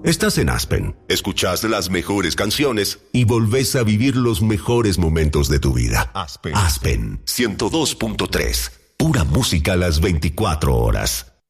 Estás en Aspen, escuchás las mejores canciones y volvés a vivir los mejores momentos de tu vida. Aspen 102.3, pura música a las 24 horas.